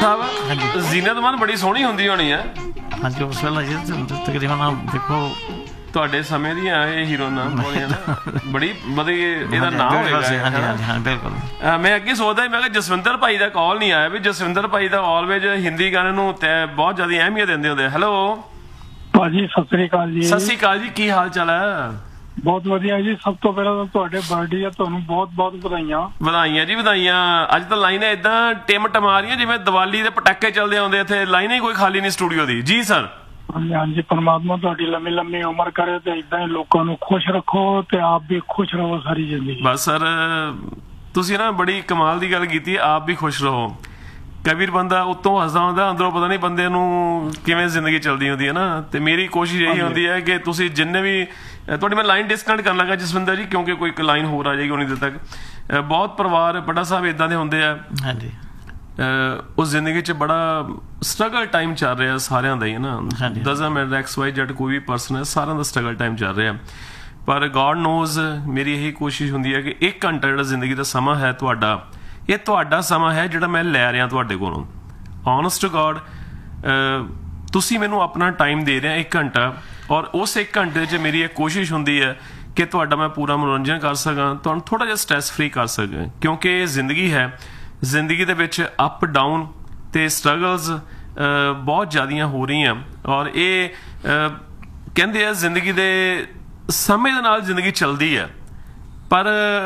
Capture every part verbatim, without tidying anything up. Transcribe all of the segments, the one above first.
ਸਾਹਿਬ ਜ਼ੀਨਤ ਮਾਨ ਬੜੀ ਸੋਹਣੀ ਹੁੰਦੀ ਹੋਣੀ ਹੈ। ਹਾਂਜੀ ਉਸ ਵੇਲੇ ਜੀ ਤਕਰੀਬਨ ਦੇਖੋ ਤੁਹਾਡੇ ਸਮੇਂ ਦੀਆਂ ਇਹ ਹੀਰੋਇਨਾਂ ਬੜੀ ਮਤਲਬ ਇਹਦਾ ਨਾਮ ਹੋਏਗਾ। ਹਾਂਜੀ ਹਾਂਜੀ ਹਾਂ ਬਿਲਕੁਲ। ਮੈਂ ਅੱਗੇ ਸੋਚਦਾ ਮੈਂ ਕਿਹਾ ਜਸਵਿੰਦਰ ਭਾਈ ਦਾ ਕਾਲ ਨਹੀਂ ਆਇਆ ਵੀ ਜਸਵਿੰਦਰ ਭਾਈ ਦਾ ਆਲਵੇਜ ਹਿੰਦੀ ਗਾਣੇ ਨੂੰ ਬਹੁਤ ਜ਼ਿਆਦਾ ਅਹਿਮੀਅਤ ਦਿੰਦੇ ਹੁੰਦੇ। ਹੈਲੋ ਭਾਜੀ ਸਤਿ ਸ੍ਰੀ ਅਕਾਲ ਜੀ। ਸਤਿ ਸ੍ਰੀ ਅਕਾਲ ਜੀ, ਕੀ ਹਾਲ ਚਾਲ ਹੈ? ਬਹੁਤ ਵਧੀਆ ਜੀ। ਸਭ ਤੋਂ ਪਹਿਲਾਂ ਤਾਂ ਤੁਹਾਡੇ ਬਰਥਡੇ ਆ, ਤੁਹਾਨੂੰ ਬਹੁਤ ਬਹੁਤ ਵਧਾਈਆਂ। ਵਧਾਈਆਂ ਜੀ ਵਧਾਈਆਂ। ਅੱਜ ਤਾਂ ਲਾਈਨਾਂ ਏਦਾਂ ਟਿਮ ਟਮਾ ਰਹੀਆਂ ਜਿਵੇਂ ਦੀਵਾਲੀ ਦੇ ਪਟਾਕੇ ਚੱਲਦੇ ਆਉਂਦੇ ਇੱਥੇ, ਲਾਈਨਾਂ ਹੀ ਕੋਈ ਖਾਲੀ ਨਹੀਂ ਸਟੂਡੀਓ ਦੀ। ਜੀ ਸਰ। ਹਾਂਜੀ ਹਾਂਜੀ, ਪਰਮਾਤਮਾ ਤੁਹਾਡੀ ਲੰਮੀ ਲੰਮੀ ਉਮਰ ਕਰੇ ਤੇ ਏਦਾਂ ਹੀ ਲੋਕਾਂ ਨੂੰ ਖੁਸ਼ ਰੱਖੋ ਤੇ ਆਪ ਵੀ ਖੁਸ਼ ਰਹੋ ਸਾਰੀ ਜ਼ਿੰਦਗੀ। ਬਸ ਸਰ ਤੁਸੀਂ ਨਾ ਬੜੀ ਕਮਾਲ ਦੀ ਗੱਲ ਕੀਤੀ, ਆਪ ਵੀ ਖੁਸ਼ ਰਹੋ। ਕਈ ਵਾਰ ਬੰਦਾ ਉੱਤੋਂ ਹੱਸਦਾ ਹੁੰਦਾ, ਅੰਦਰੋਂ ਪਤਾ ਨਹੀਂ ਬੰਦੇ ਨੂੰ ਕਿਵੇਂ ਜ਼ਿੰਦਗੀ ਚੱਲਦੀ ਹੁੰਦੀ ਹੈ ਨਾ। ਤੇ ਮੇਰੀ ਕੋਸ਼ਿਸ਼ ਇਹੀ ਹੁੰਦੀ ਹੈ ਕਿ ਤੁਸੀਂ ਜਿੰਨੇ ਵੀ ਤੁਹਾਡੀ ਮੈਂ ਲਾਈਨ ਡਿਸਕਨੈਕਟ ਕਰਨ ਲੱਗਾ ਜਸਵਿੰਦਰ ਜੀ, ਕਿਉਂਕਿ ਕੋਈ ਇੱਕ ਲਾਈਨ ਹੋਰ ਆ ਜਾਏਗੀ ਉਨੀ ਦੇਰ ਤੱਕ। ਬਹੁਤ ਪਰਿਵਾਰ ਬੜਾ ਸਾਹਿਬ ਏਦਾਂ ਦੇ ਹੁੰਦੇ ਆ। ਹਾਂਜੀ। ਉਸ ਜ਼ਿੰਦਗੀ 'ਚ ਬੜਾ ਸਟਰਗਲ ਟਾਈਮ ਚੱਲ ਰਿਹਾ ਸਾਰਿਆਂ ਦਾ ਹੀ ਹੈ ਨਾ। Doesn't matter X Y Z ਕੋਈ ਵੀ ਪਰਸਨ ਹੈ, ਸਾਰਿਆਂ ਦਾ ਸਟਰਗਲ ਟਾਈਮ ਚੱਲ ਰਿਹਾ। ਪਰ ਗॉड ਨੋਜ਼ ਮੇਰੀ ਇਹੀ ਕੋਸ਼ਿਸ਼ ਹੁੰਦੀ ਹੈ ਕਿ ਇੱਕ ਘੰਟਾ ਜਿਹੜਾ ਜ਼ਿੰਦਗੀ ਦਾ ਸਮਾਂ ਹੈ ਤੁਹਾਡਾ, ਇਹ ਤੁਹਾਡਾ ਸਮਾਂ ਹੈ ਜਿਹੜਾ ਮੈਂ ਲੈ ਰਿਹਾ ਤੁਹਾਡੇ ਕੋਲੋਂ। ਓਨੈਸਟ ਟੂ ਗॉड ਤੁਸੀਂ ਮੈਨੂੰ ਆਪਣਾ ਟਾਈਮ ਦੇ ਰਹੇ ਇੱਕ ਘੰਟਾ, ਔਰ ਉਸ ਇੱਕ ਘੰਟੇ 'ਚ ਮੇਰੀ ਇਹ ਕੋਸ਼ਿਸ਼ ਹੁੰਦੀ ਹੈ ਕਿ ਤੁਹਾਡਾ ਮੈਂ ਪੂਰਾ ਮਨੋਰੰਜਨ ਕਰ ਸਕਾਂ, ਤੁਹਾਨੂੰ ਥੋੜ੍ਹਾ ਜਿਹਾ ਸਟ੍ਰੈਸ ਫਰੀ ਕਰ ਸਕਾਂ। ਕਿਉਂਕਿ ਇਹ ਜ਼ਿੰਦਗੀ ਹੈ, ਜ਼ਿੰਦਗੀ ਦੇ ਵਿੱਚ ਅਪ ਡਾਊਨ ਤੇ ਸਟਰਗਲਸ ਬਹੁਤ ਜ਼ਿਆਦੀਆਂ ਹੋ ਰਹੀਆਂ। ਔਰ ਇਹ ਕਹਿੰਦੇ ਆ ਜ਼ਿੰਦਗੀ ਦੇ ਸਮੇਂ ਦੇ ਨਾਲ ਜ਼ਿੰਦਗੀ ਚੱਲਦੀ ਹੈ, ਪਰ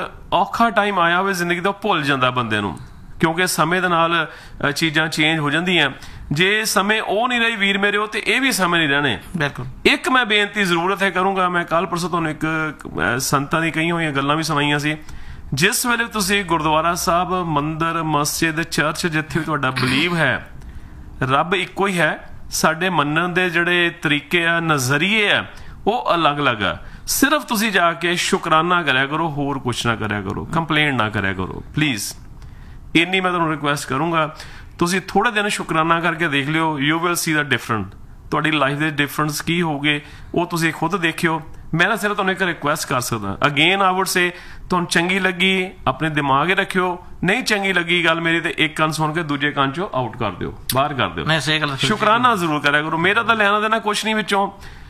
ਔਖਾ ਟਾਈਮ ਆਇਆ ਹੋਵੇ ਜ਼ਿੰਦਗੀ ਦਾ ਭੁੱਲ ਜਾਂਦਾ ਬੰਦੇ ਨੂੰ, ਕਿਉਂਕਿ ਸਮੇਂ ਦੇ ਨਾਲ ਚੀਜ਼ਾਂ ਚੇਂਜ ਹੋ ਜਾਂਦੀਆਂ। ਜੇ ਸਮੇਂ ਉਹ ਨਹੀਂ ਰਹੀ ਵੀਰ ਮੇਰੇ, ਉਹ ਤੇ ਇਹ ਵੀ ਸਮੇਂ ਨਹੀਂ ਰਹਿਣੇ। ਬਿਲਕੁਲ। ਇੱਕ ਮੈਂ ਬੇਨਤੀ ਜ਼ਰੂਰ ਇੱਥੇ ਕਰੂੰਗਾ, ਮੈਂ ਕੱਲ ਪਰਸੋਂ ਤੁਹਾਨੂੰ ਇੱਕ ਸੰਤਾਂ ਦੀ ਕਹੀਆਂ ਹੋਈਆਂ ਗੱਲਾਂ ਵੀ ਸੁਣਾਈਆਂ ਸੀ। ਜਿਸ ਵੇਲੇ ਤੁਸੀਂ ਗੁਰਦੁਆਰਾ ਸਾਹਿਬ, ਮੰਦਿਰ, ਮਸਜਿਦ, ਚਰਚ, ਜਿੱਥੇ ਵੀ ਤੁਹਾਡਾ ਬਲੀਵ ਹੈ ਰੱਬ ਇੱਕੋ ਹੀ ਹੈ, ਸਾਡੇ ਮੰਨਣ ਦੇ ਜਿਹੜੇ ਤਰੀਕੇ ਆ, ਨਜ਼ਰੀਏ ਆ, ਉਹ ਅਲੱਗ-ਅਲੱਗ ਆ। ਸਿਰਫ ਤੁਸੀਂ ਜਾ ਕੇ ਸ਼ੁਕਰਾਨਾ ਕਰਿਆ ਕਰੋ, ਹੋਰ ਕੁਛ ਨਾ ਕਰਿਆ ਕਰੋ, ਕੰਪਲੇਂਟ ਨਾ ਕਰਿਆ ਕਰੋ ਪਲੀਜ਼। ਇੰਨੀ ਮੈਂ ਤੁਹਾਨੂੰ ਰਿਕੁਐਸਟ ਕਰੂੰਗਾ, ਤੁਸੀਂ ਥੋੜੇ ਦਿਨ ਸ਼ੁਕਰਾਨਾ ਕਰਕੇ ਦੇਖ ਲਿਓ, you will see the different. ਤੁਹਾਡੀ ਲਾਈਫ ਦੇ ਡਿਫਰੈਂਸ ਕੀ ਹੋਗੇ ਉਹ ਤੁਸੀਂ ਖੁਦ ਦੇਖਿਓ। ਮੈਂ ਨਾ ਸਿਰਫ ਤੁਹਾਨੂੰ ਇੱਕ ਰਿਕੁਐਸਟ ਕਰ ਸਕਦਾ, ਅਗੇਨ ਆਈ ਵੁੱਡ ਸੇ, ਤੁਹਾਨੂੰ ਚੰਗੀ ਲੱਗੀ ਆਪਣੇ ਦਿਮਾਗ 'ਚ ਰੱਖਿਓ, ਨਹੀਂ ਚੰਗੀ ਲੱਗੀ ਗੱਲ ਮੇਰੀ ਤੇ ਇੱਕ ਕੰਨ ਸੁਣ ਕੇ ਦੂਜੇ ਕੰਨ 'ਚੋਂ ਆਊਟ ਕਰ ਦਿਓ, ਬਾਹਰ ਕਰ ਦਿਓ। ਸ਼ੁਕਰਾਨਾ ਜ਼ਰੂਰ ਕਰਿਆ ਕਰੋ। ਮੇਰਾ ਤਾਂ ਲੈਣਾ ਦੇਣਾ ਕੁਛ ਨਹੀਂ ਵਿੱਚੋਂ।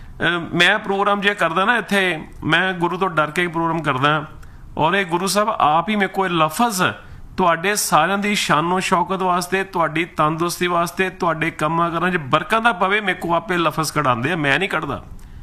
ਮੈਂ ਪ੍ਰੋਗਰਾਮ ਜੇ ਕਰਦਾ ਨਾ ਇੱਥੇ, ਮੈਂ ਗੁਰੂ ਤੋਂ ਡਰ ਕੇ ਪ੍ਰੋਗਰਾਮ ਕਰਦਾ, ਔਰ ਇਹ ਗੁਰੂ ਸਾਹਿਬ ਆਪ ਹੀ ਮੇਰੇ ਕੋਲ ਲਫ਼ਜ਼ ਤੁਹਾਡੇ ਸਾਰਿਆਂ ਦੀ ਸ਼ਾਨੋ ਸ਼ੌਕਤ ਵਾਸਤੇ, ਤੁਹਾਡੀ ਤੰਦਰੁਸਤੀ ਵਾਸਤੇ, ਤੁਹਾਡੇ ਕੰਮਾਂ ਕਾਰਾਂ 'ਚ ਬਰਕਤਾਂ ਦਾ ਪਵੇ, ਮੇਰੇ ਕੋਲ ਆਪੇ ਲਫ਼ਜ਼ ਕਢਾਉਂਦੇ ਆ, ਮੈਂ ਨਹੀਂ ਕੱਢਦਾ।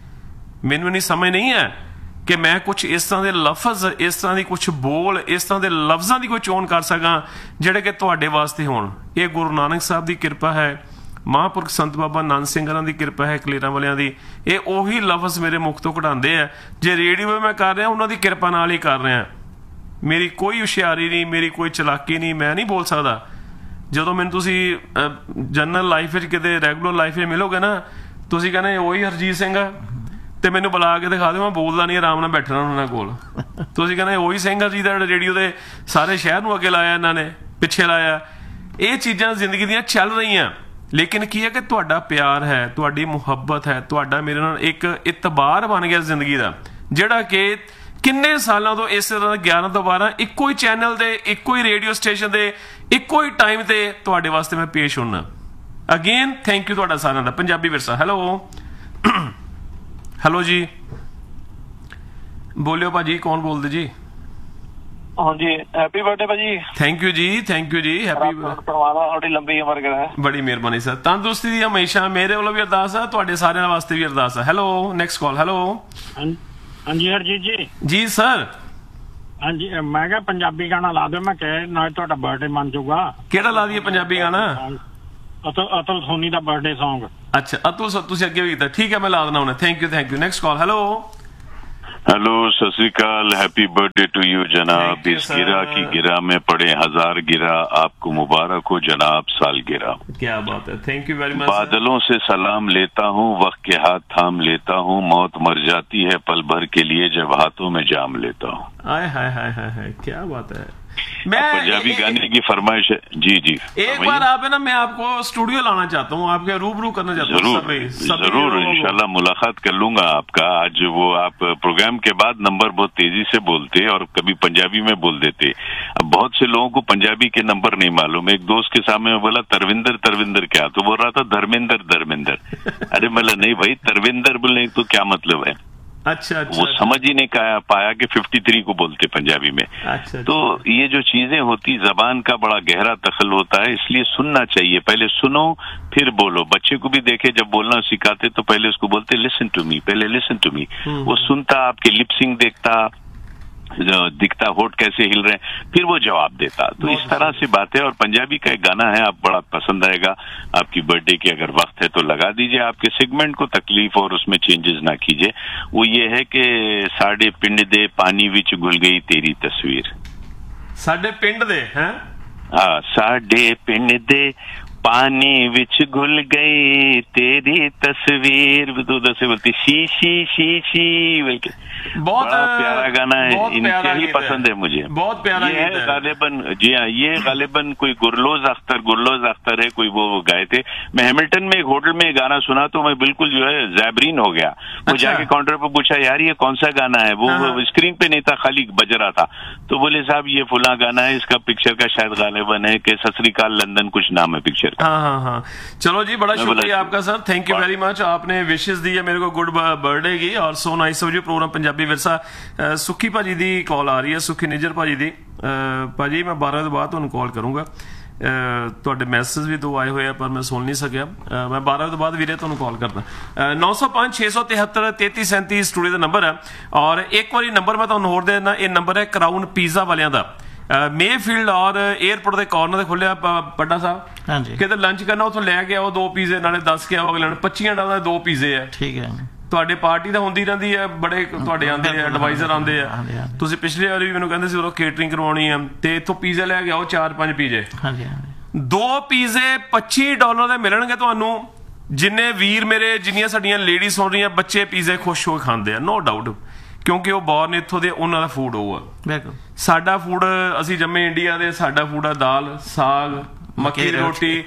ਮੈਨੂੰ ਨਹੀਂ ਸਮਝ ਨਹੀਂ ਹੈ ਕਿ ਮੈਂ ਕੁਛ ਇਸ ਤਰ੍ਹਾਂ ਦੇ ਲਫ਼ਜ਼, ਇਸ ਤਰ੍ਹਾਂ ਦੀ ਕੁਛ ਬੋਲ, ਇਸ ਤਰ੍ਹਾਂ ਦੇ ਲਫ਼ਜ਼ਾਂ ਦੀ ਕੋਈ ਚੋਣ ਕਰ ਸਕਾਂ ਜਿਹੜੇ ਕਿ ਤੁਹਾਡੇ ਵਾਸਤੇ ਹੋਣ। ਇਹ ਗੁਰੂ ਨਾਨਕ ਸਾਹਿਬ ਦੀ ਕਿਰਪਾ ਹੈ, ਮਹਾਂਪੁਰਖ ਸੰਤ ਬਾਬਾ ਨੰਦ ਸਿੰਘ ਹੋਰਾਂ ਦੀ ਕਿਰਪਾ ਹੈ, ਕਲੇਰਾਂ ਵਾਲਿਆਂ ਦੀ। ਇਹ ਉਹੀ ਲਫ਼ਜ਼ ਮੇਰੇ ਮੁਖ ਤੋਂ ਕਢਾਉਂਦੇ ਆ। ਜੇ ਰੇਡੀਓ ਮੈਂ ਕਰ ਰਿਹਾ, ਉਹਨਾਂ ਦੀ ਕਿਰਪਾ ਨਾਲ ਹੀ ਕਰ ਰਿਹਾ। ਮੇਰੀ ਕੋਈ ਹੁਸ਼ਿਆਰੀ ਨਹੀਂ, ਮੇਰੀ ਕੋਈ ਚਲਾਕੀ ਨਹੀਂ, ਮੈਂ ਨਹੀਂ ਬੋਲ ਸਕਦਾ। ਜਦੋਂ ਮੈਨੂੰ ਤੁਸੀਂ ਜਨਰਲ ਲਾਈਫ ਵਿੱਚ ਕਿਤੇ ਰੈਗੂਲਰ ਲਾਈਫ ਵਿੱਚ ਮਿਲੋਗੇ ਨਾ, ਤੁਸੀਂ ਕਹਿੰਦੇ ਉਹੀ ਹਰਜੀਤ ਸਿੰਘ ਆ, ਤੇ ਮੈਨੂੰ ਬੁਲਾ ਕੇ ਦਿਖਾ ਦਿਓ, ਮੈਂ ਬੋਲਦਾ ਨਹੀਂ, ਆਰਾਮ ਨਾਲ ਬੈਠਣਾ ਉਹਨਾਂ ਕੋਲ। ਤੁਸੀਂ ਕਹਿੰਦੇ ਉਹੀ ਸਿੰਘ ਜੀ ਦਾ ਰੇਡੀਓ ਦੇ ਸਾਰੇ ਸ਼ਹਿਰ ਨੂੰ ਅੱਗੇ ਲਾਇਆ, ਇਹਨਾਂ ਨੇ ਪਿੱਛੇ ਲਾਇਆ। ਇਹ ਚੀਜ਼ਾਂ ਜ਼ਿੰਦਗੀ ਦੀਆਂ ਚੱਲ ਰਹੀਆਂ, ਲੇਕਿਨ ਕੀ ਹੈ ਕਿ ਤੁਹਾਡਾ ਪਿਆਰ ਹੈ, ਤੁਹਾਡੀ ਮੁਹੱਬਤ ਹੈ, ਤੁਹਾਡਾ ਮੇਰੇ ਨਾਲ ਇੱਕ ਇਤਬਾਰ ਬਣ ਗਿਆ ਜ਼ਿੰਦਗੀ ਦਾ, ਜਿਹੜਾ ਕਿ ਕਿੰਨੇ ਸਾਲਾਂ ਤੋਂ ਇਸੇ ਤਰ੍ਹਾਂ ਗਿਆਰਾਂ ਤੋਂ ਬਾਰਾਂ ਇੱਕੋ ਹੀ ਚੈਨਲ ਦੇ, ਇੱਕੋ ਹੀ ਰੇਡੀਓ ਸਟੇਸ਼ਨ ਦੇ, ਇੱਕੋ ਹੀ ਟਾਈਮ ਤੇ ਤੁਹਾਡੇ ਵਾਸਤੇ ਮੈਂ ਪੇਸ਼ ਹੋਣਾ। ਅਗੇਨ ਥੈਂਕ ਯੂ ਤੁਹਾਡਾ ਸਾਰਿਆਂ ਦਾ। ਪੰਜਾਬੀ ਵਿਰਸਾ। ਹੈਲੋ ਹੈਲੋ ਜੀ, ਬੋਲਿਓ ਭਾਜੀ, ਕੌਣ ਬੋਲਦੇ ਜੀ? ਹਾਂਜੀ, ਹੈਪੀ ਬਰਥਡੇ ਭਾਜੀ। ਥੈਂਕ ਯੂ ਜੀ, ਥੈਂਕ ਯੂ ਜੀ। ਹੈਪੀ ਤੁਹਾਡੀ ਲੰਬੀ ਉਮਰ ਕਰੇ। ਬੜੀ ਮਿਹਰਬਾਨੀ ਸਰ। ਤੰਦਰੁਸਤੀ ਦੀ ਹਮੇਸ਼ਾ ਮੇਰੇ ਵੱਲੋਂ ਵੀ ਅਰਦਾਸ ਹੈ, ਤੁਹਾਡੇ ਸਾਰਿਆਂ ਵਾਸਤੇ ਵੀ ਅਰਦਾਸ ਹੈ। Hello next call. ਹੈਲੋ ਹਾਂਜੀ ਹਰਜੀਤ ਜੀ। ਜੀ ਸਰ। ਹਾਂਜੀ, ਮੈਂ ਕਿਹਾ ਪੰਜਾਬੀ ਗਾਣਾ ਲਾ ਦਿਓ, ਮੈਂ ਕਿਹਾ ਨਾਲ ਤੁਹਾਡਾ ਬਰਥਡੇ ਮੰਨ ਜਾਊਗਾ। ਕਿਹੜਾ ਲਾ ਦਈਏ ਪੰਜਾਬੀ ਗਾਣਾ? ਅਤੁਲ ਅਤੁਲ ਸੋਨੀ ਦਾ ਬਰਥਡੇ ਸੌਂਗ। ਅੱਛਾ ਅਤੁਲ ਸਰ, ਤੁਸੀਂ ਅੱਗੇ ਵੀ ਕੀਤਾ, ਠੀਕ ਹੈ ਮੈਂ ਲਾ ਦੇਣਾ ਉਹਨੇ। Thank you thank you. Next call. Hello hello, सत श्री अकाल, हैप्पी बर्थडे टू यू जनाब। इस गिरा की गिरा में पड़े हजार गिरा, आपको मुबारक हो जनाब साल गिरा। क्या बात है, थैंक यू वेरी मच। बादलों से सलाम लेता हूँ, वक्त के हाथ थाम लेता हूँ, मौत मर जाती है पल भर के लिए जब हाथों में जाम लेता हूँ। आय हाय हाय हाय हाय, क्या बात है। मैं पंजाबी गाने की फरमाइश है। जी जी एक बार आप है ना, मैं आपको स्टूडियो लाना चाहता हूँ, आपके रूबरू करना चाहता हूँ। जरूर जरूर इंशाल्लाह मुलाकात कर लूंगा आपका। आज वो आप प्रोग्राम के बाद नंबर बहुत तेजी से बोलते और कभी पंजाबी में बोल देते। अब बहुत से लोगों को पंजाबी के नंबर नहीं मालूम। एक दोस्त के सामने बोला तरविंदर तरविंदर क्या, तो बोल रहा था धर्मेंद्र धर्मेंद्र। अरे मतलब नहीं भाई, तरविंदर बोलने तो क्या मतलब है। अच्छा, अच्छा वो समझ ही नहीं पाया कि तिरेपन को बोलते पंजाबी में। अच्छा, तो ये जो चीजें होती, जबान का बड़ा गहरा दखल होता है, इसलिए सुनना चाहिए। पहले सुनो फिर बोलो। बच्चे को भी देखे जब बोलना सिखाते तो पहले उसको बोलते लिसन टू मी, पहले लिसन टू मी। वो सुनता, आपके लिपसिंग देखता, दिखता होठ कैसे हिल रहे हैं, फिर वो जवाब देता। तो इस तरह से बात है। और पंजाबी का एक गाना है, आप बड़ा पसंद आएगा। आपकी बर्थडे की अगर वक्त है तो लगा दीजिए। आपके सेगमेंट को तकलीफ और उसमें चेंजेस ना कीजिए। वो ये है कि साडे पिंड दे पानी विच घुल गई तेरी तस्वीर। साडे पिंड दे हैं हाँ, साडे पिंड दे पानी विच घुल गई तेरी तस्वीर। तो दसे बोलती शी शी शी शी बोलके। बहुत प्यारा गाना है, इनिशियली पसंद है मुझे। बहुत प्यारा ये है गालिबन। जी हाँ, ये गालिबन कोई गुरलोज अख्तर गुरलोज अख्तर है कोई, वो गाए थे। मैं हैमिल्टन में एक होटल में गाना सुना तो मैं बिल्कुल जो है जैबरीन हो गया। वो जाके काउंटर पर पूछा, यार ये कौन सा गाना है? वो स्क्रीन पे नहीं था, खाली बज रहा था। तो बोले साहब ये फुला गाना है, इसका पिक्चर का शायद गालिबन है कि सत श्री अकाल लंदन कुछ नाम है पिक्चर। हाँ हाँ हाँ, चलो जी, बड़ा शुक्रिया आपका sir, thank you very much. आपने विशेष दी है मेरे को गुड बर्थडे की, और so nice of you. Programme Punjabi Virsa. सुखी भाजी दी कॉल आ रही है, सुखी निजर भाजी दी। भाजी मैं बारह ਤੋਂ ਬਾਅਦ ਤੁਹਾਨੂੰ ਕਾਲ ਕਰੂੰਗਾ। ਤੁਹਾਡੇ ਮੈਸੇਜ ਵੀ ਦੋ ਆਏ ਹੋਏ ਆ ਪਰ ਮੈਂ ਸੁਣ ਨਹੀਂ ਸਕਿਆ। ਮੈਂ ਬਾਰ੍ਹਾਂ ਤੋਂ ਬਾਅਦ ਵੀਰੇ ਤੁਹਾਨੂੰ ਕਾਲ ਕਰਦਾ। ਨੌ ਸੌ ਪੰਜ ਛੇ ਸੌ ਤਿਹੱਤਰ ਤੇਤੀ ਸੈਂਤੀ ਸਟੂਡੀਓ ਦਾ ਨੰਬਰ ਹੈ। ਔਰ ਇੱਕ ਵਾਰੀ ਨੰਬਰ ਮੈਂ ਤੁਹਾਨੂੰ ਹੋਰ ਦੇ ਦਿੰਦਾ, ਇਹ ਨੰਬਰ ਹੈ ਕਰਾਊਨ ਪੀਜ਼ਾ ਵਾਲਿਆਂ ਦਾ। ਮੇਫੀਲਡ ਔਰ 에ਅਰਪੋਰਟ ਦੇ ਕਾਰਨਰ ਤੇ ਖੁੱਲਿਆ ਪੱਡਾ ਸਾਹਿਬ। ਹਾਂਜੀ, ਕਿਤੇ ਲੰਚ ਕਰਨਾ ਉੱਥੋਂ ਲੈ ਕੇ ਆਓ ਦੋ ਪੀਜ਼ੇ, ਨਾਲੇ ਦੱਸ ਕੇ ਆਓ ਅਗਲੇ ਨੂੰ ਪੱਚੀ ਡਾਲਰ ਦੇ ਦੋ ਪੀਜ਼ੇ ਆ। ਠੀਕ ਹੈ, ਤੁਹਾਡੇ ਪਾਰਟੀ ਤਾਂ ਹੁੰਦੀ ਰਹਿੰਦੀ ਹੈ, ਬੜੇ ਤੁਹਾਡੇ ਆਉਂਦੇ ਆ ਐਡਵਾਈਜ਼ਰ ਆਉਂਦੇ ਆ। ਤੁਸੀਂ ਪਿਛਲੇ ਵਾਰੀ ਵੀ ਮੈਨੂੰ ਕਹਿੰਦੇ ਸੀ ਉਦੋਂ ਕੇਟਰਿੰਗ ਕਰਵਾਉਣੀ ਆ, ਤੇ ਇੱਥੋਂ ਪੀਜ਼ੇ ਲੈ ਕੇ ਆਓ ਚਾਰ ਪੰਜ ਪੀਜ਼ੇ। ਹਾਂਜੀ, ਦੋ ਪੀਜ਼ੇ ਪੱਚੀ ਡਾਲਰ ਦੇ ਮਿਲਣਗੇ ਤੁਹਾਨੂੰ। ਜਿੰਨੇ ਵੀਰ ਮੇਰੇ, ਜਿੰਨੀਆਂ ਸਾਡੀਆਂ ਲੇਡੀਜ਼ ਸੁਣ ਰਹੀਆਂ, ਬੱਚੇ ਪੀਜ਼ੇ ਖੁਸ਼ ਹੋ ਕੇ ਖਾਂਦੇ ਆ, ਨੋ ਡਾਊਟ, ਕਿਉਂਕਿ ਉਹ ਬੌਰਨ ਇੱਥੋਂ ਦੇ, ਉਹਨਾਂ ਦਾ ਫੂਡ ਉਹ ਆ। ਬਿਲਕੁਲ ਸਾਡਾ ਫੂਡ, ਅਸੀਂ ਜੰਮੇ ਇੰਡੀਆ ਦੇ, ਸਾਡਾ ਫੂਡ ਆ ਦਾਲ ਸਾਗ ਮੱਕੀ ਦੀ ਰੋਟੀ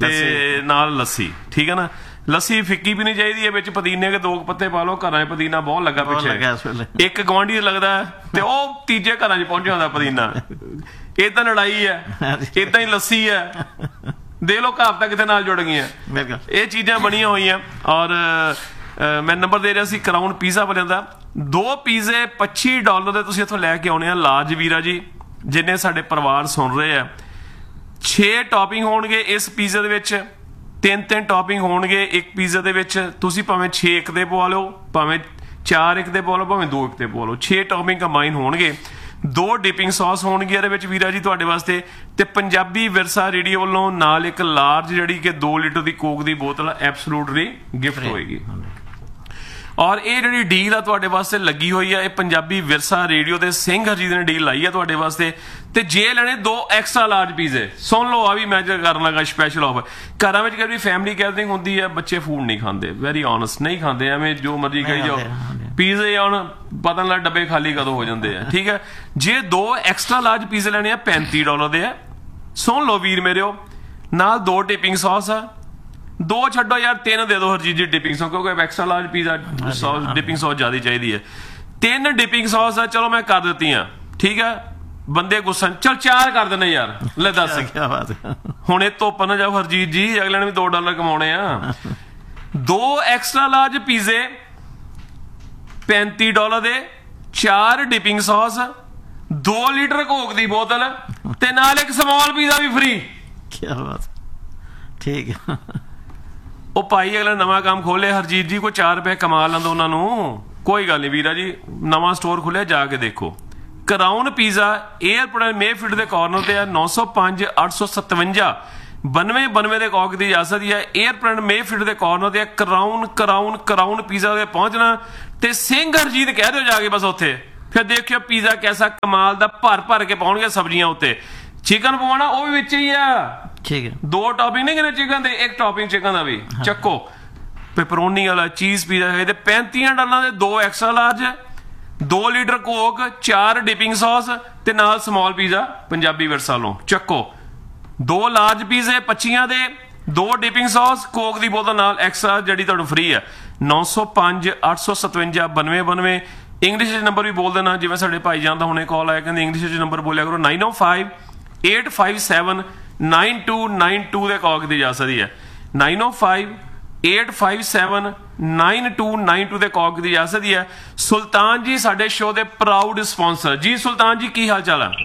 ਤੇ ਨਾਲ ਲੱਸੀ। ਠੀਕ ਹੈ ਨਾ, ਲੱਸੀ ਫਿੱਕੀ ਵੀ ਨਹੀਂ ਚਾਹੀਦੀ ਹੈ, ਵਿੱਚ ਪੁਦੀਨੇ ਕੇ ਦੋ ਪੱਤੇ ਪਾ ਲਓ। ਘਰਾਂ 'ਚ ਪੁਦੀਨਾ ਬਹੁਤ ਲੱਗਾ ਪਿੱਛੇ, ਇੱਕ ਗੁਆਂਢੀ ਲੱਗਦਾ ਤੇ ਉਹ ਤੀਜੇ ਘਰਾਂ 'ਚ ਪਹੁੰਚਿਆ ਹੁੰਦਾ ਪੁਦੀਨਾ। ਇਹ ਤਾਂ ਲੜਾਈ ਹੈ, ਏਦਾਂ ਹੀ ਲੱਸੀ ਹੈ। ਦੇਖ ਲਓ ਕਹਾਵਤਾਂ ਕਿਤੇ ਨਾਲ ਜੁੜ ਗਈਆਂ। ਇਹ ਚੀਜ਼ਾਂ ਬਣੀਆਂ ਹੋਈਆਂ। ਔਰ ਮੈਂ ਨੰਬਰ ਦੇ ਰਿਹਾ ਸੀ ਕਰਾਊਨ ਪੀਜ਼ਾ ਵਾਲਿਆਂ ਦਾ। ਦੋ ਪੀਜ਼ੇ ਪੱਚੀ ਡਾਲਰ ਦੇ ਤੁਸੀਂ ਇੱਥੋਂ ਲੈ ਕੇ ਆਉਣੇ ਆ। ਲਾਰਜ ਵੀਰਾ ਜੀ, ਜਿੰਨੇ ਸਾਡੇ ਪਰਿਵਾਰ ਸੁਣ ਰਹੇ ਆ, ਛੇ ਟੌਪਿੰਗ ਹੋਣਗੇ ਇਸ ਪੀਜ਼ੇ ਦੇ ਵਿੱਚ, ਤਿੰਨ ਤਿੰਨ ਟੌਪਿੰਗ ਹੋਣਗੇ ਇੱਕ ਪੀਜ਼ੇ ਦੇ ਵਿੱਚ। ਤੁਸੀਂ ਭਾਵੇਂ ਛੇ ਇੱਕ ਦੇ ਪਵਾ ਲਓ, ਭਾਵੇਂ ਚਾਰ ਇੱਕ ਦੇ ਪਵਾ ਲਓ, ਭਾਵੇਂ ਦੋ ਇੱਕ ਦੇ ਪਵਾ ਲਓ। ਛੇ ਟੌਪਿੰਗ ਕੰਬਾਈਨ ਹੋਣਗੇ। ਦੋ ਡਿਪਿੰਗ ਸੌਸ ਹੋਣਗੇ ਇਹਦੇ ਵਿੱਚ ਵੀਰਾ ਜੀ ਤੁਹਾਡੇ ਵਾਸਤੇ। ਤੇ ਪੰਜਾਬੀ ਵਿਰਸਾ ਰੇਡੀਓ ਵੱਲੋਂ ਨਾਲ ਇੱਕ ਲਾਰਜ ਜਿਹੜੀ ਕਿ ਦੋ ਲੀਟਰ ਦੀ ਕੋਕ ਦੀ ਬੋਤਲ ਐਬਸੋਲੂਟਲੀ ਗਿਫਟ ਹੋਏਗੀ। ਔਰ ਇਹ ਜਿਹੜੀ ਡੀਲ ਆ ਤੁਹਾਡੇ ਵਾਸਤੇ ਲੱਗੀ ਹੋਈ ਆ, ਇਹ ਪੰਜਾਬੀ ਵਿਰਸਾ ਰੇਡੀਓ ਦੇ ਸਿੰਘ ਹਰਜੀਤ ਨੇ ਡੀਲ ਲਾਈ ਆ ਤੁਹਾਡੇ ਵਾਸਤੇ। ਤੇ ਜੇ ਲੈਣੇ ਦੋ ਐਕਸਟਰਾ ਲਾਰਜ ਪੀਜ਼ੇ, ਸੁਣ ਲਓ, ਆ ਵੀ ਮੈਂ ਕਰਨ ਲੱਗਾ ਸਪੈਸ਼ਲ ਆਫਰ। ਘਰਾਂ ਵਿੱਚ ਕਈ ਫੈਮਿਲੀ ਗੈਦਰਿੰਗ ਹੁੰਦੀ ਹੈ, ਬੱਚੇ ਫੂਡ ਨਹੀਂ ਖਾਂਦੇ, ਵੈਰੀ ਓਨੈਸਟ ਨਹੀਂ ਖਾਂਦੇ, ਐਵੇਂ ਜੋ ਮਰਜ਼ੀ ਕਹੀ ਜਾਓ। ਪੀਜ਼ੇ ਆਉਣ ਪਤਾ ਨਹੀਂ ਲੱਗ ਡੱਬੇ ਖਾਲੀ ਕਦੋਂ ਹੋ ਜਾਂਦੇ ਆ। ਠੀਕ ਹੈ, ਜੇ ਦੋ ਐਕਸਟਰਾ ਲਾਰਜ ਪੀਜ਼ੇ ਲੈਣੇ ਆ ਪੈਂਤੀ ਡਾਲਰ ਦੇ ਆ। ਸੁਣ ਲਓ ਵੀਰ ਮੇਰਿਓ, ਨਾਲ ਦੋ ਡਿਪਿੰਗ ਸੌਸ ਆ। ਦੋ ਛੱਡੋ ਯਾਰ, ਤਿੰਨ ਦੇ ਦਿਓ ਹਰਜੀਤ ਜੀ ਡਿਪਿੰਗ ਸੌਸ, ਕਿਉਂਕਿ extra large pizza sauce dipping sauce ਜ਼ਿਆਦਾ ਚਾਹੀਦੀ ਹੈ। ਤਿੰਨ ਡਿਪਿੰਗ ਸੌਸ ਆ, ਚਲੋ ਮੈਂ ਕਰ ਦਿੱਤੀਆਂ। ਠੀਕ ਹੈ, ਬੰਦੇ ਗੁੱਸਾ, ਚਲ ਚਾਰ ਕਰ ਦਿੰਦੇ ਯਾਰ, ਲੈ ਦੱਸ ਹੁਣ ਇਹ ਧੁੱਪ ਨਾ ਜਾਓ ਹਰਜੀਤ ਜੀ, ਅਗਲੇ ਨੇ ਵੀ ਦੋ ਡਾਲਰ ਕਮਾਉਣੇ ਆ। ਦੋ ਐਕਸਟਰਾ ਲਾਰਜ ਪੀਜ਼ੇ ਪੈਂਤੀ ਡਾਲਰ ਦੇ, ਚਾਰ ਡਿਪਿੰਗ ਸੌਸ, ਦੋ ਲੀਟਰ ਕੋਕ ਦੀ ਬੋਤਲ ਤੇ ਨਾਲ ਇੱਕ ਸਮਾਲ ਪੀਜ਼ਾ ਵੀ ਫ੍ਰੀ। ਕੀ ਬਾਤ, ਠੀਕ ਹੈ। ਉਹ ਭਾਈ ਅਗਲਾ ਨਵਾਂ ਕੰਮ ਖੋਲੇ ਹਰਜੀਤ ਜੀ, ਕੋਈ ਚਾਰ ਰੁਪਏ ਕਮਾ ਲੈਂਦਾ ਉਹਨਾਂ ਨੂੰ। ਕੋਈ ਗੱਲ ਨਹੀਂ ਵੀਰਾ ਜੀ, ਨਵਾਂ ਸਟੋਰ ਖੁੱਲਿਆ, ਜਾ ਕੇ ਦੇਖੋ। ਕਰਾਊਨ ਪੀਜ਼ਾ 에ਅਰਪੋਰਟ ਮੇਫੀਲਡ ਦੇ ਕਾਰਨਰ ਤੇ ਆ। ਨੌ ਸੌ ਪੰਜ ਅੱਠ ਸੌ ਸਤਵੰਜਾ ਬਾਨਵੇਂ ਬਾਨਵੇਂ ਦੇ ਕੌਕ ਦੀ ਇਜਾਜ਼ਤ ਹੈ। 에ਅਰਪੋਰਟ ਮੇਫੀਲਡ ਦੇ ਕਾਰਨਰ ਤੇ ਕਰਾਊਨ ਕਰਾਊਨ ਕਰਾਊਨ ਪੀਜ਼ਾ ਦੇ ਪਹੁੰਚਣਾ ਤੇ ਸਿੰਘ ਹਰਜੀਤ ਕਹਿ ਦਿਓ ਜਾ ਕੇ ਬਸ ਉੱਥੇ। ਫਿਰ ਦੇਖਿਓ ਪੀਜ਼ਾ ਕੈਸਾ ਕਮਾਲ ਦਾ, ਭਰ ਭਰ ਕੇ ਪਾਉਣਗੇ ਸਬਜ਼ੀਆਂ ਉੱਤੇ। ਚਿਕਨ ਪਵਾਉਣਾ ਉਹ ਵੀ ਵਿੱਚ ਹੀ ਆ। ਠੀਕ ਹੈ, ਦੋ ਟੌਪਿੰਗ ਨਹੀਂ ਕਿਨੇ ਚਿਕਨ ਦੇ, ਇੱਕ ਟੌਪਿੰਗ ਚਿਕਨ ਦਾ ਵੀ ਚੱਕੋ। ਪੈਪਰੋਨੀ ਵਾਲਾ ਚੀਜ਼ ਪੀਜ਼ਾ ਹੈ ਤੇ ਪੈਂਤੀ ਡਾਲਰਾਂ ਦੇ ਦੋ ਐਕਸਟਰਾ ਲਾਰਜ, दो लीटर कोक, चार डिपिंग सॉस ते नाल स्मॉल पिज़्ज़ा पंजाबी विरसा लो चक्को। दो लार्ज पिज़्ज़े पच्चियां दे, दो डिपिंग सॉस, कोक की बोतल नाल एक्स्ट्रा जी तुहानू फ्री है। नौ सौ पांच अठ सौ सतवंजा बानवे बानवे इंग्लिश नंबर भी बोल देना, जिवें साडे भाई जान दा हुणे कॉल आया, कहंदे इंग्लिश नंबर बोलिया करो nine O five eight five seven nine to nine to they call दी जा सकती है। Nine O five eight five seven nine to nine to they call दी जा सकती है। सुल्तान जी साडे शो दे प्राउड स्पॉन्सर जी। सुल्तान जी की हाल चाल है?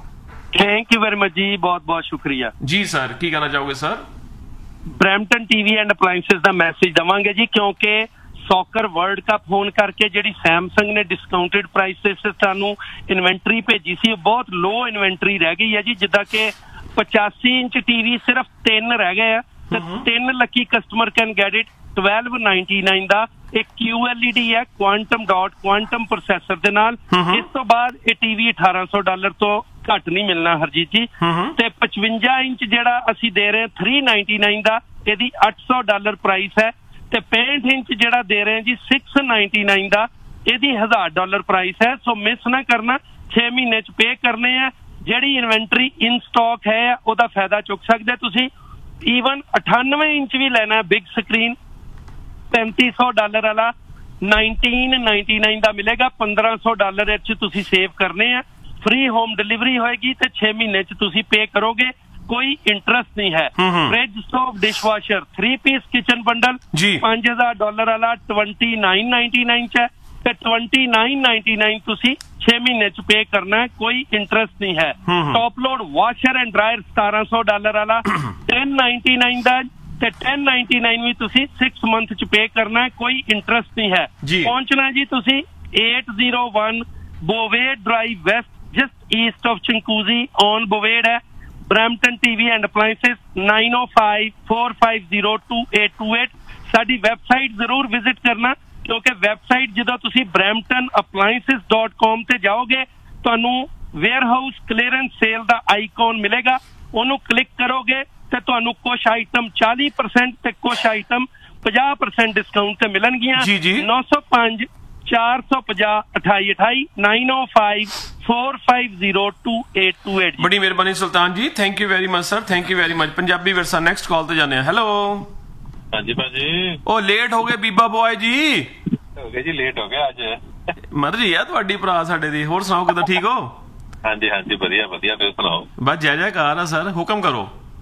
थैंक यू वेरी मच जी, बहुत बहुत शुक्रिया जी। सर की कहना चाहोगे sir? Brampton TV and appliances का मैसेज देवांगे जी, क्योंकि सॉकर वर्ल्ड कप होने करके जिहड़ी सैमसंग ने डिस्काउंटेड प्राइसेस सानू इन्वेंटरी भेजी सी, बहुत लो इन्वेंटरी रह गई है जी। जिद्दां कि पचासी इंच टीवी सिर्फ तीन रह गए हैं, ते तीन lucky customer can get it twelve ninety nine का। एक क्यू एल ई डी है क्वांटम डॉट क्वांटम प्रोसैसर दे नाल। इस तो बाद ये टीवी अठारह सौ डॉलर तो घट नहीं मिलना हरजीत जी। ते पचवंजा इंच जिहड़ा असी दे रहे हैं थ्री नाइनटी नाइन का, यदि अठ सौ डॉलर प्राइस है। ते पैंठ इंच जिहड़ा दे रहे हैं जी सिक्स नाइनटी नाइन का, यदि हजार डॉलर प्राइस है। सो मिस ना करना, छे महीने च पे करने हैं। जिहड़ी इन्वेंटरी इन स्टॉक है ओदा फायदा चुक सकदे तुसी। ईवन अठानवे इंच भी लेना है बिग स्क्रीन, पैंती सौ डॉलर वाला नाइनटीन नाइनटी नाइन का मिलेगा। पंद्रह सौ डॉलर इच तुसी सेव करने हैं। फ्री होम डिलीवरी होएगी ते छे महीने च तुसी पे करोगे, कोई इंटरेस्ट नहीं है। Fridge stove dishwasher three piece kitchen bundle पांच हजार डॉलर वाला ट्वेंटी नाइन नाइनटी नाइन च है, ट्वेंटी नाइन नाइनटी नाइन तुसी छे महीने च पे करना है, कोई इंटरेस्ट नहीं है। Top load washer and dryer सतारह सौ डॉलर वाला टेन नाइनटी नाइन का, ते टेन नाइनटी नाइन भी तुसी सिक्स मंथ च पे करना है, कोई इंटरेस्ट नहीं है। पहुंचना जी तुसी eight zero one बोवेड drive waste, just east of चिंकूजी on बोवेड है। Brampton TV and appliances nine O five four five zero to eight to eight. Sari website जरूर विजिट करना, क्योंकि वैबसाइट जो तुसी ब्रैम्पटन अप्लायंसेस डॉट कॉम ते जाओगे तुहानू warehouse clearance sale दा आइकॉन मिलेगा, ओनू क्लिक करोगे ते तुहानू कुछ आइटम चालीस परसेंट ते कुछ आइटम पचास परसेंट डिस्काउंट ते मिलणगियां। नौ सौ पांच चार सौ पचास अठाई अठाई nine O five four five zero to eight to eight. बड़ी मेहरबानी सुल्तान जी, thank you very much sir, thank you very much. Punjabi Virsa next call ते जाने हैं। हेलो हाँ जी भाजी। ओ लेट हो गए बीबा बॉय जी? हो गए जी, लेट हो गया आज। मर्जी है तुहाडी भरा साडे दी। होर सुनाओ किदां, ठीक हो? हाँ जी हाँ जी, बढ़िया बढ़िया, तुसीं सुनाओ? बस जय जयकार है सर, हुक्म करो।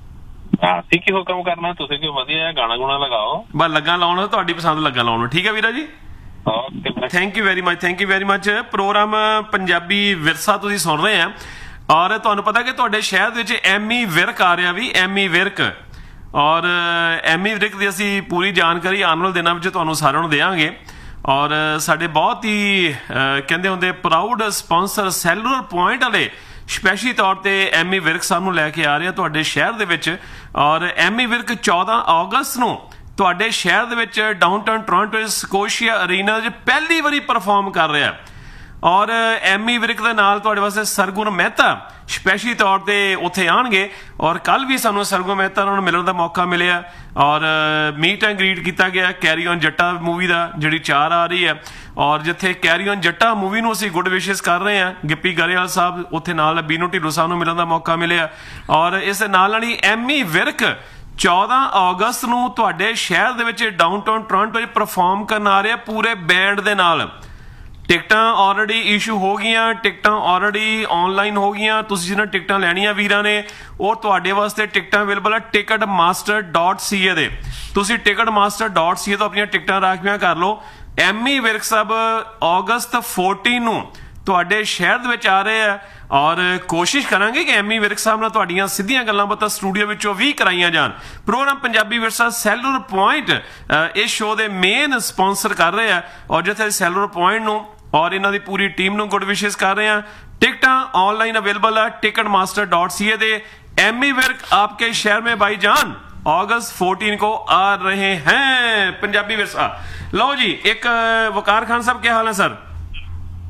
हाँ सी की हुक्म करना, तुसीं क्यों बढ़िया गाना गुना लगाओ। बस लगा लाउण, तुहाडी पसंद लगा लाउण। ठीक है वीरा जी, thank you very much, thank you very much. Programme Punjabi Virsa तुसीं सुन रहे हैं, और तुहानू पता कि तुहाडे शहर दे विच एमी विरक आ रहा भी, एमी विरक। और एमी विरक की असीं पूरी जानकारी आने वाले दिनों में तुहानू सारिआं नूं देवांगे। और साडे बहुत ही कहंदे हुंदे प्राउड स्पॉन्सर सैलूलर पॉइंट वाले स्पैशली तौर पर एमी विरक सानू लैके आ रहे हैं तुहाडे शहर दे विच। और एमी विरक चौदह अगस्त नूं तुहाडे शहर दे विच डाउनटाउन टोरंटो स्कोशिया अरीना च पहली बारी परफॉर्म कर रहा है। और एमी विरक दे नाल तुहाडे वास्ते सरगुण मेहता स्पैशली तौर पे उत्थे आउणगे। और कल भी सानू सरगुण मेहता नाल मिलण दा मौका मिलिया, और मीट एंड ग्रीट किया गया कैरी ऑन जट्टा मूवी का, जिहड़ी चार आ रही है। और जिथे कैरी ऑन जट्टा मूवी नूं असीं गुड विशेस कर रहे हैं, गिप्पी गरेवाल साहब उत्थे नाल बीनू ढिल्लों साहब नूं मिलण दा मौका मिलिया। और इस नाल नाल ही एमी विरक चौदह अगस्त नूं तुहाडे शहर दे विच डाउनटाउन टोरंटो च परफॉर्म करन आ रहा पूरे बैंड दे नाल। टिकटां ऑलरेडी इशू हो गईयां, टिकटां ऑलरेडी ऑनलाइन हो गईयां। तुसीं जिन्हां टिकटां लैणियां वीरां ने, ਉਹ ਤੁਹਾਡੇ ਵਾਸਤੇ ਟਿਕਟਾਂ ਅਵੇਲੇਬਲ ਹੈ ਟਿਕਟ ਮਾਸਟਰ ਡਾਟ ਸੀ ਏ ਦੇ। ਤੁਸੀਂ ਟਿਕਟ ਮਾਸਟਰ ਡਾਟ ਸੀ ਏ ਤੋਂ ਆਪਣੀਆਂ ਟਿਕਟਾਂ ਰਾਖਵੀਆਂ ਕਰ ਲਓ। ਐਮੀ ਵਿਰਕ ਸਾਹਿਬ ਅਗਸਤ ਚੌਦਾਂ ਨੂੰ ਤੁਹਾਡੇ ਸ਼ਹਿਰ ਦੇ ਵਿੱਚ ਆ ਰਹੇ ਆ, ਔਰ ਕੋਸ਼ਿਸ਼ ਕਰਾਂਗੇ ਕਿ ਐਮੀ ਵਿਰਕ ਸਾਹਿਬ ਨਾਲ ਤੁਹਾਡੀਆਂ ਸਿੱਧੀਆਂ ਗੱਲਾਂ ਬਾਤਾਂ ਸਟੂਡੀਓ ਵਿੱਚੋਂ ਵੀ ਕਰਾਈਆਂ ਜਾਣ। ਪ੍ਰੋਗਰਾਮ ਪੰਜਾਬੀ ਵਿਰਸਾ ਸੈਲੂਲਰ ਪੁਆਇੰਟ ਇਸ ਸ਼ੋਅ ਦੇ ਮੇਨ ਸਪਾਂਸਰ ਕਰ ਰਹੇ ਆ, ਔਰ ਜਿੱਥੇ ਸੈਲੂਲਰ ਪੁਆਇੰਟ ਨੂੰ और इन्हों की पूरी टीम ਨੂੰ गुड विशेस कर रहे हैं। टिकटा ऑनलाइन अवेलेबल है टिकट मास्टर डॉट सी ए दे। एमी विर्क आपके शहर में भाईजान अगस्त चौदह को आ रहे हैं। पंजाबी विरसा लो जी। एक वकार खान साहब क्या हाल है sir?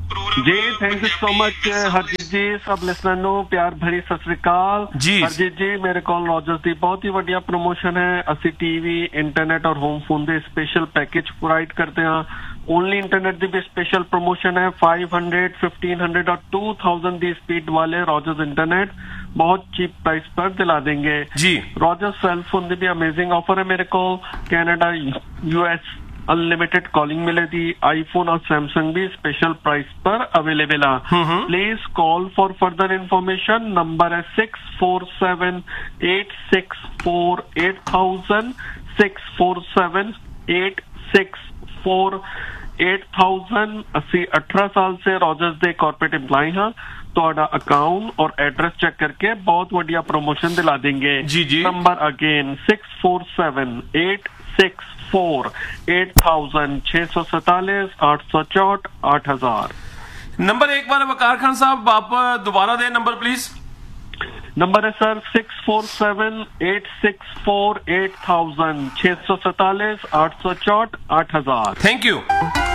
Ji thank you so much Harjeet जी सब लिसनर ਨੂੰ ਪਿਆਰ ਭਰੀ ਸਤਿ ਸ੍ਰੀ ਅਕਾਲ ਜੀ ਹਰਜੀਤ ਜੀ ਮੇਰੇ ਕੋਲ ਰੋਜਰਸ ਦੀ ਬਹੁਤ ਹੀ ਵੱਡੀਆ ਪ੍ਰੋਮੋਸ਼ਨ ਹੈ ਅਸੀਂ ਟੀਵੀ ਇੰਟਰਨੈਟ ਔਰ ਹੋਮ ਫੋਨ ਦੇ ਸਪੈਸ਼ਲ ਪੈਕੇਜ ਪ੍ਰੋਵਾਈਡ ਕਰਦੇ ਹਾਂ ओनली इंटरनेट ਦੀ भी स्पेशल प्रमोशन है फाइव हंड्रेड फिफ्टीन हंड्रेड और टू थाउजेंड ਦੀ स्पीड वाले रॉजर्स इंटरनेट बहुत चीप प्राइस पर दिला देंगे जी रॉजर्स सेल फोन ਦੀ भी अमेजिंग ऑफर है मेरे को कनाडा यूएस अनलिमिटेड कॉलिंग मिलेगी आईफोन और सैमसंग भी स्पेशल प्राइस पर अवेलेबल है please call for further information number है six four seven eight six four eight thousand six four seven eight six four eight thousand अस्सी अठारह साल से रॉजर्स दे कॉर्पोरेट एम्प्लॉय हाँ ਤੁਹਾਡਾ ਅਕਾਊਂਟ ਔਰ ਐਡਰੈਸ ਚੈੱਕ ਕਰਕੇ ਬਹੁਤ ਵੱਡੀਆ ਪ੍ਰੋਮੋਸ਼ਨ ਦਿਲਾ ਦੇंगे जी जी number again six four seven eight six four eight thousand छह सौ सैतालीस आठ सौ चौट आठ हजार नंबर एक बार वकार खान साहब आप दोबारा दें नंबर प्लीज नंबर है sir six four seven eight six four eight thousand छह सौ सैतालीस आठ सौ चौट आठ हजार थैंक यू